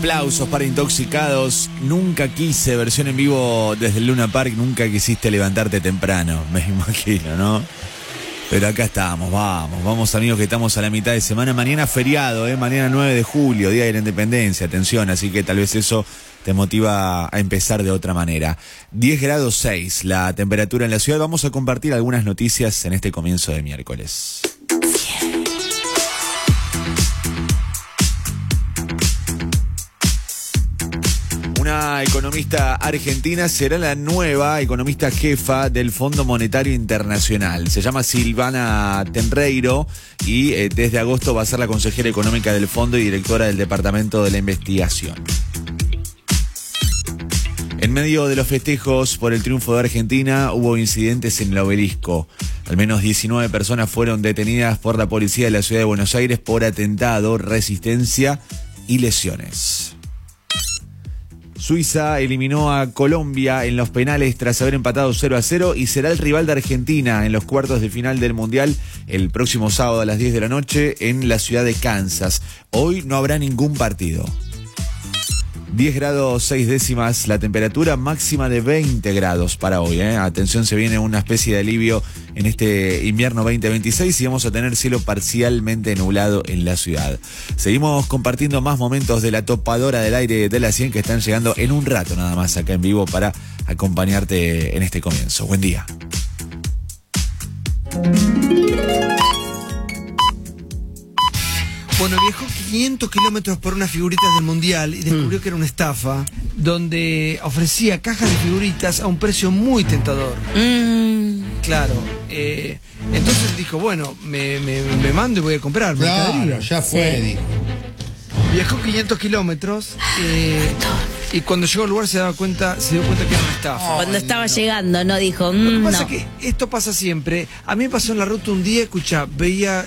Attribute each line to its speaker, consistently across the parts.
Speaker 1: Aplausos para Intoxicados. Nunca quise, versión en vivo desde el Luna Park. Nunca quisiste levantarte temprano, me imagino, ¿no? Pero acá estamos, vamos amigos, que estamos a la mitad de semana. Mañana feriado, mañana 9 de julio, Día de la Independencia, atención, así que tal vez eso te motiva a empezar de otra manera. 10 grados 6 la temperatura en la ciudad. Vamos a compartir algunas noticias en este comienzo de miércoles. Una economista argentina será la nueva economista jefa del Fondo Monetario Internacional. Se llama Silvana Tenreiro y desde agosto va a ser la consejera económica del fondo y directora del Departamento de la Investigación. En medio de los festejos por el triunfo de Argentina hubo incidentes en el Obelisco. Al menos 19 personas fueron detenidas por la policía de la ciudad de Buenos Aires por atentado, resistencia y lesiones. Suiza eliminó a Colombia en los penales tras haber empatado 0-0 y será el rival de Argentina en los cuartos de final del Mundial el próximo sábado a las 10 de la noche en la ciudad de Kansas. Hoy no habrá ningún partido. 10 grados 6 décimas la temperatura, máxima de 20 grados para hoy. Atención, se viene una especie de alivio en este invierno 2026 y vamos a tener cielo parcialmente nublado en la ciudad. Seguimos compartiendo más momentos de la topadora del aire de la 100 que están llegando en un rato nada más acá en vivo para acompañarte en este comienzo. Buen día.
Speaker 2: Bueno, viajó 500 kilómetros por unas figuritas del Mundial y descubrió que era una estafa, donde ofrecía cajas de figuritas a un precio muy tentador. Claro. Entonces dijo, bueno, me mando y voy a comprar mercadería.
Speaker 3: Claro, ya fue,
Speaker 4: Sí.
Speaker 3: dijo.
Speaker 2: Viajó 500 kilómetros y cuando llegó al lugar se dio cuenta que era una estafa.
Speaker 4: Cuando estaba llegando, no dijo,
Speaker 2: Lo que pasa
Speaker 4: no.
Speaker 2: es que esto pasa siempre. A mí me pasó en la ruta un día, escucha, veía...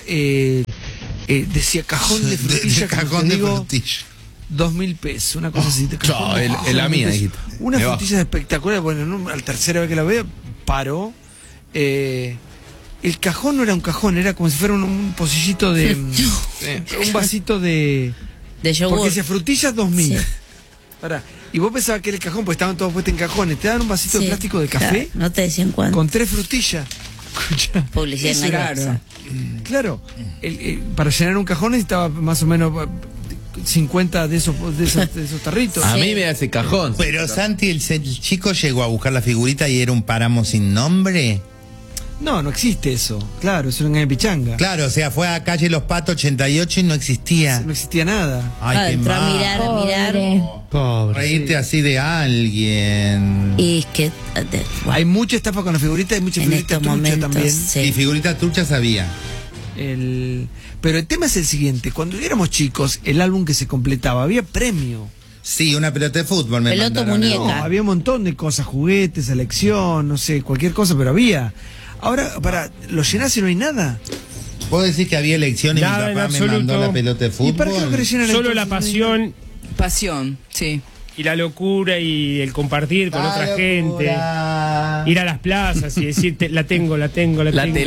Speaker 2: decía cajón de frutilla,
Speaker 3: cajón de frutilla.
Speaker 2: 2.000 pesos, una cosa así.
Speaker 3: No, es la mía, dijiste.
Speaker 2: Una
Speaker 3: Me
Speaker 2: frutilla espectacular. Bueno, no, al tercera vez que la veo, paró. El cajón no era un cajón, era como si fuera un pocillito de... un vasito de
Speaker 4: yogur.
Speaker 2: Porque decía frutillas 2.000.
Speaker 4: Sí.
Speaker 2: Pará. Y vos pensabas que era el cajón, porque estaban todos puestos en cajones. Te dan un vasito de plástico de café,
Speaker 4: claro, no te decían cuánto.
Speaker 2: con 3 frutillas. Escucha,
Speaker 4: Publicidad
Speaker 2: eso era-
Speaker 4: engañosa.
Speaker 2: Claro, para llenar un cajón necesitaba más o menos 50 de esos tarritos.
Speaker 5: A mí me hace cajón.
Speaker 3: Pero Santi, el chico llegó a buscar la figurita y era un páramo sin nombre.
Speaker 2: No, no existe eso. Claro, eso era en pichanga.
Speaker 3: Claro, o sea, fue a calle Los Patos 88 y no existía.
Speaker 2: No existía nada.
Speaker 3: Ay, qué
Speaker 4: Entró a
Speaker 3: mal.
Speaker 4: mirar.
Speaker 5: Pobre.
Speaker 3: Reírte así de alguien.
Speaker 4: Y es que bueno,
Speaker 2: Hay mucha estafa con la figurita, hay mucha
Speaker 4: en
Speaker 2: figurita
Speaker 4: estos
Speaker 2: trucha
Speaker 4: momentos
Speaker 2: también.
Speaker 3: Y
Speaker 4: sí.
Speaker 3: figuritas truchas había.
Speaker 2: Pero el tema es el siguiente: cuando éramos chicos, el álbum que se completaba había premio.
Speaker 3: Sí, una pelota de fútbol me
Speaker 4: Pelota
Speaker 3: mandaron.
Speaker 4: muñeca.
Speaker 2: No, había un montón de cosas, juguetes, selección, no sé, cualquier cosa, pero había. Ahora, lo llenás y no hay nada.
Speaker 3: ¿Puedo decir que había elección y
Speaker 6: Nada,
Speaker 3: mi papá
Speaker 6: en
Speaker 3: me mandó
Speaker 6: absoluto.
Speaker 3: la pelota de
Speaker 2: ¿Y para qué lo
Speaker 3: fútbol?
Speaker 2: llenan
Speaker 6: Solo la
Speaker 2: entonces?
Speaker 6: pasión
Speaker 7: Pasión, sí.
Speaker 6: y la locura y el compartir con otra
Speaker 3: Locura.
Speaker 6: gente. Ir a las plazas y decirte, la tengo.
Speaker 5: Late,
Speaker 6: tengo.
Speaker 5: no,
Speaker 6: Ahí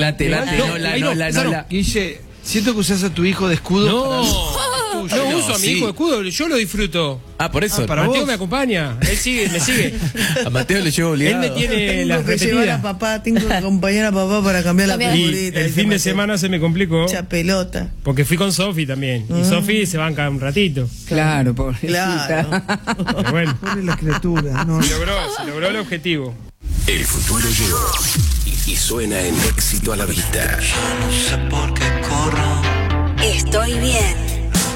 Speaker 5: no.
Speaker 2: Guille, siento que usás a tu hijo de escudo.
Speaker 6: No uso a mi
Speaker 5: sí.
Speaker 6: hijo de escudo, yo lo disfruto.
Speaker 5: Ah, por eso.
Speaker 2: para
Speaker 6: Mateo
Speaker 2: vos.
Speaker 6: me acompaña, me sigue.
Speaker 5: A Mateo le llevo obligado.
Speaker 6: Él me tiene las repetidas.
Speaker 8: papá, tengo que acompañar a papá para cambiar la
Speaker 4: Cambiar.
Speaker 6: Y
Speaker 8: figurita.
Speaker 6: el fin de semana se me complicó
Speaker 8: Mucha pelota.
Speaker 6: porque fui con Sofi también. Y Sofi se banca un ratito.
Speaker 7: Claro, pobrecita.
Speaker 8: Claro.
Speaker 6: Pero bueno,
Speaker 2: Pobre la criatura. No.
Speaker 6: se logró el objetivo.
Speaker 9: El futuro llegó y suena en Éxito a la Vista.
Speaker 4: Estoy bien.